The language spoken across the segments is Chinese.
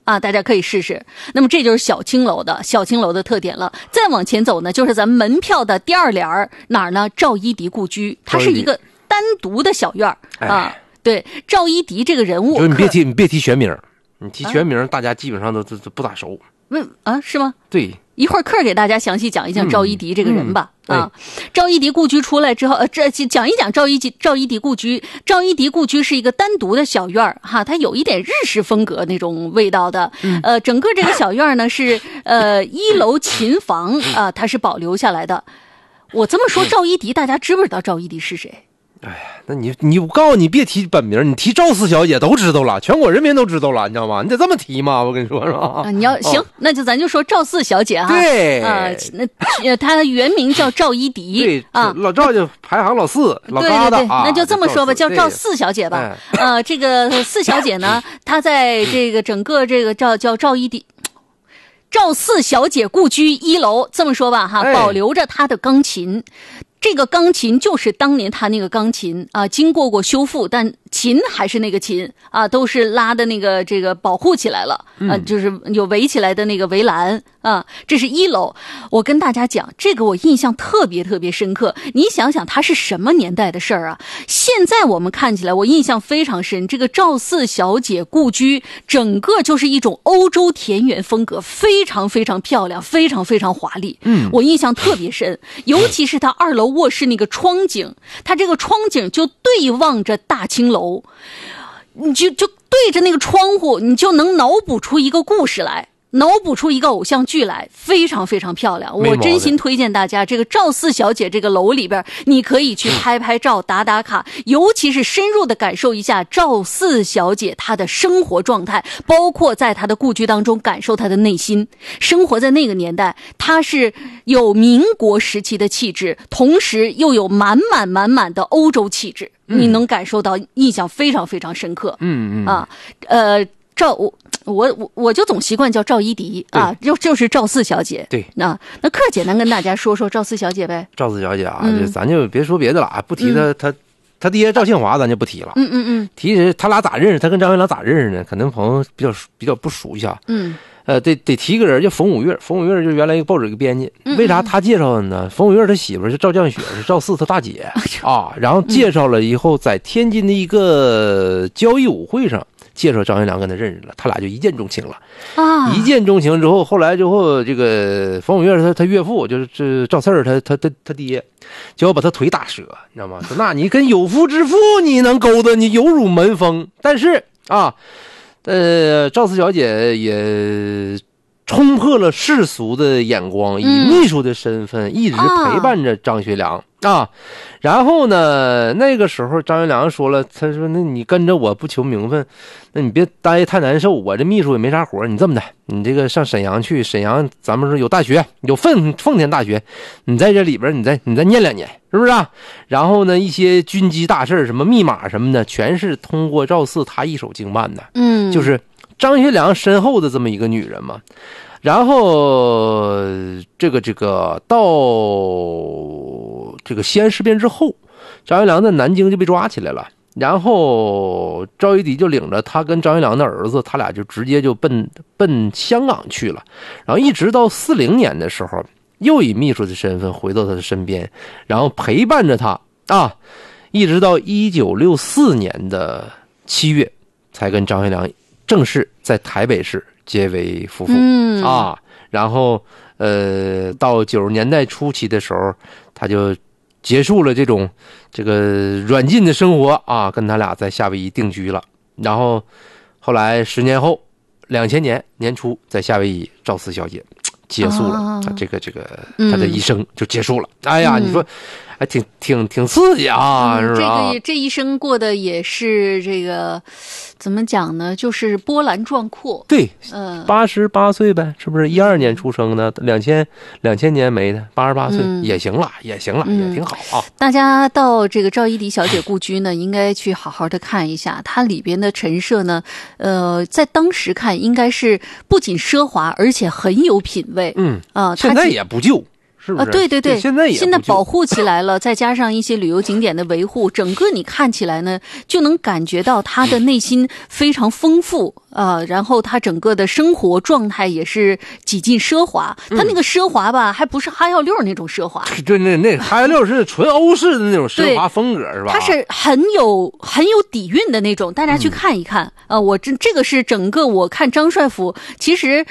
啊，大家可以试试。那么这就是小青楼的特点了。再往前走呢，就是咱们门票的第二联哪儿呢？赵一荻故居，它是一个单独的小院啊。对，赵一荻这个人物， 你别提全名，你提全名，大家基本上都不咋熟。 是吗？ 对。 一会儿课给大家详细讲一讲赵一荻这个人吧。赵一荻故居出来之后，这讲一讲赵一荻故居。赵一荻故居是一个单独的小院哈，它有一点日式风格那种味道的。整个这个小院呢是1楼琴房啊，它是保留下来的。我这么说，赵一荻大家知不知道赵一荻是谁？ 哎呀，那我告诉你，别提本名，你提赵四小姐都知道了，全国人民都知道了，你知道吗？你得这么提嘛，我跟你说是吧？ 你要行，那咱就说赵四小姐哈。 对那她原名叫赵一荻。 对啊，老赵就排行老四，老疙瘩啊。 那就这么说吧，叫赵四小姐吧。这个四小姐呢，她在这个整个这个叫赵一荻。赵四小姐故居1楼，这么说吧哈，保留着她的钢琴。这个钢琴就是当年他那个钢琴啊，经过修复，但琴还是那个琴啊，都是拉的那个这个保护起来了啊，就是有围起来的那个围栏啊。这是1楼，我跟大家讲，这个我印象特别深刻。你想想，它是什么年代的事儿啊？现在我们看起来，我印象非常深。这个赵四小姐故居，整个就是一种欧洲田园风格，非常漂亮，非常华丽。我印象特别深，尤其是它2楼。卧室那个窗景，它这个窗景就对望着大青楼，你就对着那个窗户，你就能脑补出一个故事来，脑补出一个偶像剧来，非常漂亮。我真心推荐大家，这个赵四小姐这个楼里边，你可以去拍照打卡，尤其是深入的感受一下赵四小姐她的生活状态，包括在她的故居当中感受她的内心。生活在那个年代，她是有民国时期的气质，同时又有满满的欧洲气质，你能感受到，印象非常深刻。我就总习惯叫赵一荻啊，就是赵四小姐。 对， 那客儿简单跟大家说赵四小姐呗。 赵四小姐啊，咱就别说别的了，不提她爹赵庆华，咱就不提了。提他俩咋认识？他跟张学良咋认识呢？可能朋友比较不熟悉啊。得提个人叫冯五岳，冯五岳就是原来一个报纸一个编辑。为啥他介绍的呢？冯五岳他媳妇是赵绛雪，是赵四他大姐啊。然后介绍了以后，在天津的一个交谊舞会上。介绍张学良跟他认识了，他俩就一见钟情了啊！一见钟情之后，后来这个冯五岳他岳父就是赵四儿他爹，就要把他腿打折，你知道吗？说那你跟有夫之妇你能勾搭，你有辱门风。但是啊，赵四小姐也冲破了世俗的眼光，以秘书的身份一直陪伴着张学良啊。然后呢，那个时候张学良说了，他说那你跟着我不求名分，那你别待太难受，我这秘书也没啥活，你这么的，你这个上沈阳去，沈阳咱们说有大学，有奉天大学，你在这里边你再念2年，是不是啊？然后呢，一些军机大事什么密码什么的，全是通过赵四他一手经办的。就是张学良身后的这么一个女人嘛。然后这个到这个西安事变之后，张学良在南京就被抓起来了，然后赵一荻就领着他跟张学良的儿子，他俩就直接就奔香港去了。然后一直到40年的时候，又以秘书的身份回到他的身边，然后陪伴着他啊，一直到1964年的7月，才跟张学良正式在台北市结为夫妇啊。然后到90年代初期的时候，他就结束了这个软禁的生活啊，跟他俩在夏威夷定居了。然后后来10年后，2000年年初，在夏威夷赵四小姐结束了这个他的一生就结束了。哎呀，你说还挺刺激啊，是吧？ 这一生过得也是这个怎么讲呢？就是波澜壮阔。 对，88岁呗，是不是？12年出生的，2000年没的，88岁也行了，也挺好啊。 大家到这个赵一荻小姐故居呢，应该去好好的看一下，它里边的陈设呢，在当时看应该是不仅奢华，而且很有品位。 现在也不旧。 是不是？ 对对对， 现在保护起来了，再加上一些旅游景点的维护，整个你看起来呢，就能感觉到他的内心非常丰富然后他整个的生活状态也是几近奢华。他那个奢华吧，还不是哈药六那种奢华， 就那哈药六是纯欧式的那种奢华风格，是吧？ 它是很有底蕴的那种，大家去看一看。我这个是整个我看张帅府，其实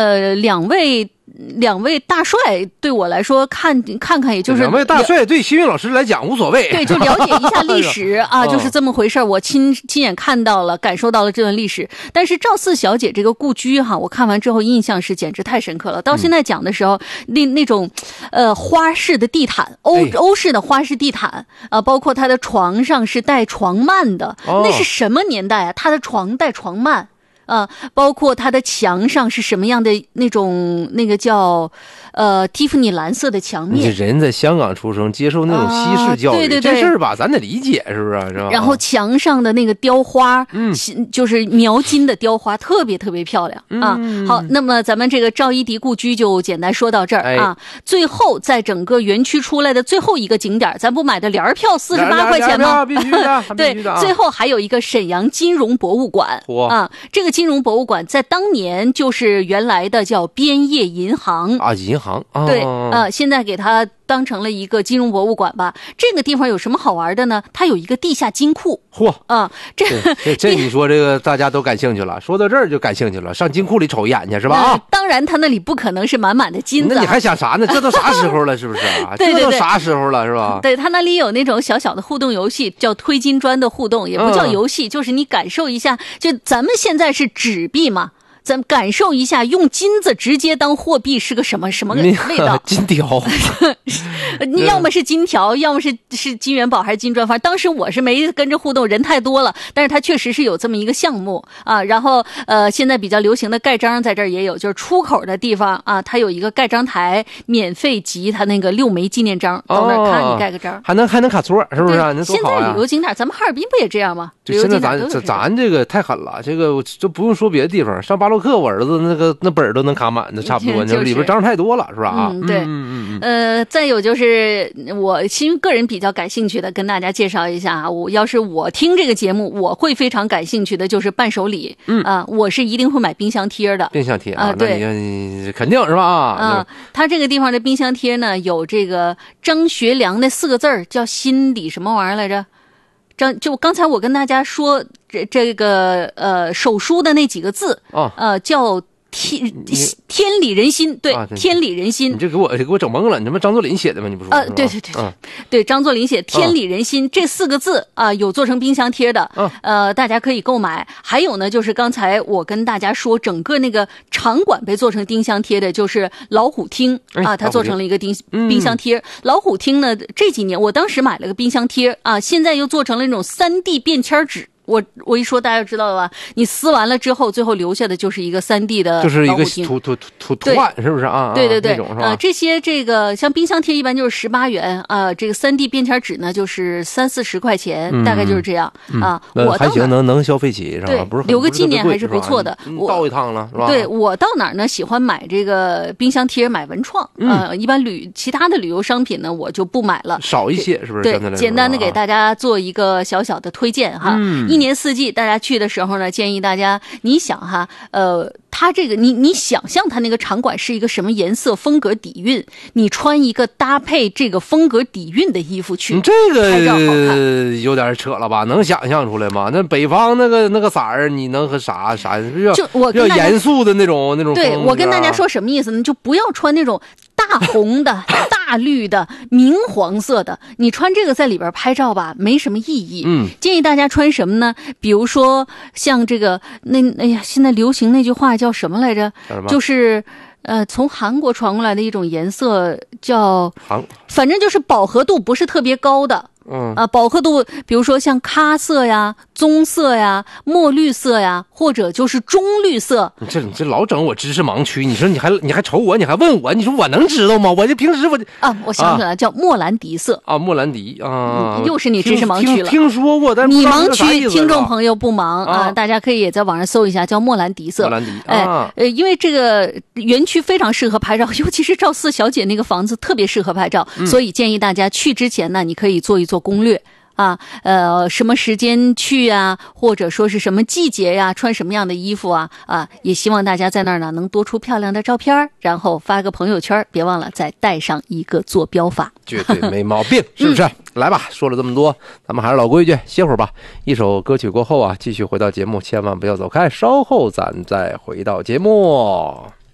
两位大帅对我来说看看也就是两位大帅对新运老师来讲无所谓， 对，就了解一下历史啊，就是这么回事。我亲眼看到了，感受到了这段历史。但是赵四小姐这个故居哈，我看完之后印象是简直太深刻了。到现在讲的时候，那种花式的地毯，欧式的花式地毯包括她的床上是带床幔的，那是什么年代啊？她的床带床幔。包括它的墙上是什么样的那个叫蒂芙尼蓝色的墙面。 人在香港出生，接受那种西式教育， 对， 这事儿吧，咱得理解，是不是？是吧？ 然后墙上的那个雕花，就是描金的雕花，特别特别漂亮啊。好，那么咱们这个赵一荻故居就简单说到这儿啊。最后，在整个园区出来的最后一个景点，咱不买的联票48块钱吗？ 必须的， 对，最后还有一个沈阳金融博物馆啊，这个金融博物馆在当年就是原来的叫边业银行啊，银行对现在给它当成了一个金融博物馆吧。这个地方有什么好玩的呢？它有一个地下金库。 嚯这你说这个大家都感兴趣了，说到这儿就感兴趣了，上金库里瞅一眼去是吧？ 当然它那里不可能是满满的金子， 那你还想啥呢？这都啥时候了，是不是啊？ 对， 这都啥时候了，是吧？ 对，它那里有那种小小的互动游戏，叫推金砖的互动，也不叫游戏，就是你感受一下，就咱们现在是纸币嘛。咱们感受一下，用金子直接当货币是个什么味道？ 金条， 你要么是金条，要么是金元宝还是金砖。反正当时我是没跟着互动，人太多了。但是它确实是有这么一个项目啊。然后现在比较流行的盖章在这儿也有，就是出口的地方啊，它有一个盖章台，免费集它那个6枚纪念章，到那儿看你盖个章， 还能卡座，是不是？ 现在旅游景点，咱们哈尔滨不也这样吗？ 对，现在咱这个太狠了，这个就不用说别的地方，上巴洛克我儿子那本都能卡满的，差不多，里边章太多了，是吧？ 对，再有就是我其实个人比较感兴趣的，跟大家介绍一下啊。要是我听这个节目，我会非常感兴趣的就是伴手礼，我是一定会买冰箱贴的。 冰箱贴对， 你肯定是吧？ 他这个地方的冰箱贴呢，有这个张学良那4个字儿，叫心里什么玩意儿来着？就刚才我跟大家说这个手书的那几个字叫天理人心，对，天理人心。 你这给我整懵了，你他妈张作霖写的吗？你不说？ 对，张作霖写天理人心这4个字有做成冰箱贴的，大家可以购买。还有呢，就是刚才我跟大家说，整个那个场馆被做成冰箱贴的，就是老虎厅它做成了一个冰箱贴。老虎厅呢，这几年我当时买了个冰箱贴现在又做成了那种3D 便签纸。我一说大家就知道了吧？你撕完了之后，最后留下的就是一个3D 的， 就是一个图案，是不是啊？ 对这些这个像冰箱贴一般就是18元这个3D 便签纸呢就是30-40块钱，大概就是这样我还行，能消费起是吧？不是留个纪念还是不错的。 我到一趟了是吧？ 对，我到哪儿呢？喜欢买这个冰箱贴，买文创一般其他的旅游商品呢我就不买了， 少一些是不是？ 对，简单的给大家做一个小小的推荐哈。一年4季，大家去的时候呢，建议大家，你想哈，它这个你想象它那个场馆是一个什么颜色、风格、底蕴，你穿一个搭配这个风格底蕴的衣服去， 这个有点扯了吧？能想象出来吗？那北方那个色儿，你能和啥就我跟要严肃的那种对，我跟大家说什么意思呢？就不要穿那种大红的、大绿的、明黄色的，你穿这个在里边拍照吧，没什么意义。建议大家穿什么呢？比如说像这个现在流行那句话叫什么来着？就是从韩国传过来的一种颜色叫反正就是饱和度不是特别高的。饱和度比如说像咖色呀、 棕色呀、墨绿色呀，或者就是中绿色。 你这老整我知识盲区，你说你还瞅我，你还问我，你说我能知道吗？我这平时我想起来叫莫兰迪色啊，莫兰迪啊， 又是你知识盲区了。 听说过，但你盲区，听众朋友不盲啊，大家可以也在网上搜一下，叫莫兰迪色。 莫兰迪因为这个园区非常适合拍照，尤其是赵四小姐那个房子特别适合拍照，所以建议大家去之前呢，你可以做一做攻略。什么时间去啊，或者说是什么季节呀，穿什么样的衣服啊，也希望大家在那儿呢能多出漂亮的照片，然后发个朋友圈，别忘了再带上一个坐标法， 绝对没毛病，是不是？来吧，说了这么多，咱们还是老规矩，歇会儿吧。一首歌曲过后啊，继续回到节目，千万不要走开，稍后咱再回到节目。